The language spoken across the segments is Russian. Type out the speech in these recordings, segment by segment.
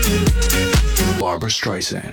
Barbra Streisand.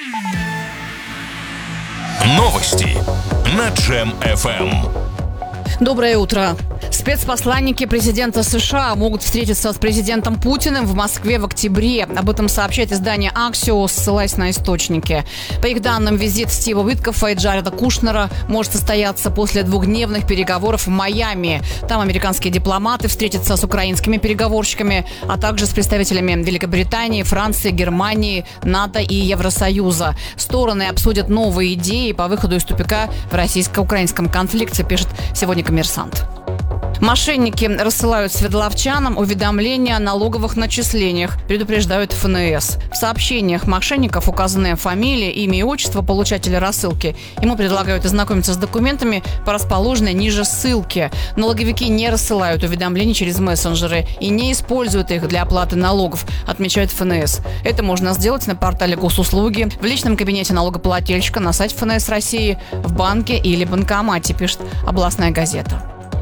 Новости на Джем FM. Доброе утро. Спецпосланники президента США могут встретиться с президентом Путиным в Москве в октябре. Об этом сообщает издание Axios, ссылаясь на источники. По их данным, визит Стива Уиткоффа и Джареда Кушнера может состояться после двухдневных переговоров в Майами. Там американские дипломаты встретятся с украинскими переговорщиками, а также с представителями Великобритании, Франции, Германии, НАТО и Евросоюза. Стороны обсудят новые идеи по выходу из тупика в российско-украинском конфликте, пишет сегодня «Коммерсант». Мошенники рассылают свердловчанам уведомления о налоговых начислениях, предупреждают ФНС. В сообщениях мошенников указаны фамилия, имя и отчество получателя рассылки. Ему предлагают ознакомиться с документами по расположенной ниже ссылке. Налоговики не рассылают уведомления через мессенджеры и не используют их для оплаты налогов, отмечает ФНС. Это можно сделать на портале госуслуги, в личном кабинете налогоплательщика, на сайте ФНС России, в банке или банкомате, пишет областная газета.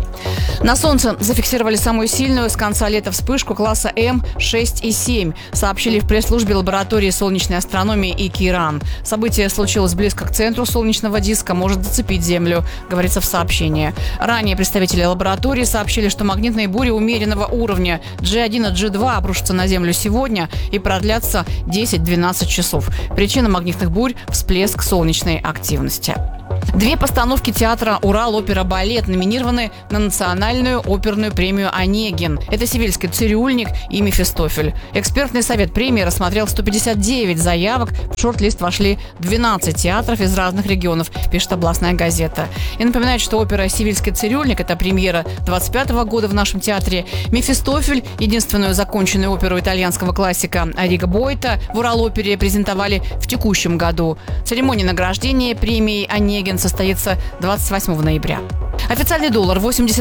На Солнце зафиксировали самую сильную с конца лета вспышку класса М6,7, сообщили в пресс-службе лаборатории солнечной астрономии ИКИРАН. Событие случилось близко к центру солнечного диска, может зацепить Землю, говорится в сообщении. Ранее представители лаборатории сообщили, что магнитные бури умеренного уровня G1 и G2 обрушатся на Землю сегодня и продлятся 10-12 часов. Причина магнитных бурь – всплеск солнечной активности. Две постановки театра «Урал-опера-балет» номинированы на национальную оперную премию «Онегин». Это «Сивильский цирюльник» и «Мефистофель». Экспертный совет премии рассмотрел 159 заявок. В шорт-лист вошли 12 театров из разных регионов, пишет областная газета. И напоминает, что опера «Сивильский цирюльник» – это премьера 2025 года в нашем театре. «Мефистофель» – единственную законченную оперу итальянского классика Риго Бойта в «Урал-опере» презентовали в текущем году. Церемония награждения премией «Онегин» состоится 28 ноября. Официальный доллар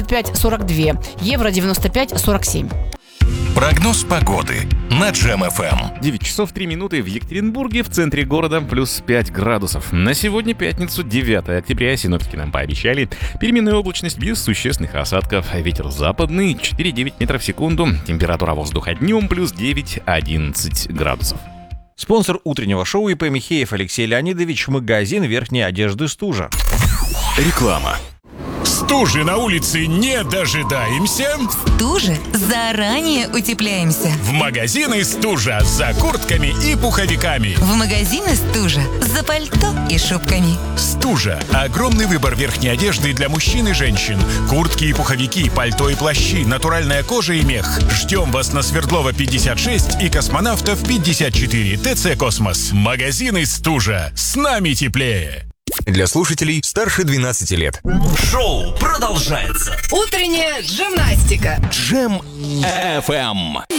85.42, евро 95.47. Прогноз погоды на Джем FM. 9 часов 3 минуты в Екатеринбурге, в центре города плюс 5 градусов. На сегодня, пятницу, 9 октября, синоптики нам пообещали переменную облачность без существенных осадков. Ветер западный 4-9 метров в секунду. Температура воздуха днем плюс 9-11 градусов. Спонсор утреннего шоу ИП Михеев Алексей Леонидович, магазин верхней одежды «Стужа». Реклама. Стужи на улице не дожидаемся. Стужи заранее утепляемся. В магазины «Стужа» за куртками и пуховиками. В магазины «Стужа» за пальто и шубками. «Стужа» – огромный выбор верхней одежды для мужчин и женщин. Куртки и пуховики, пальто и плащи, натуральная кожа и мех. Ждем вас на Свердлова 56 и Космонавтов 54, ТЦ «Космос». Магазины «Стужа». С нами теплее. Для слушателей старше 12 лет. Шоу продолжается. Утренняя гимнастика. Джем FM.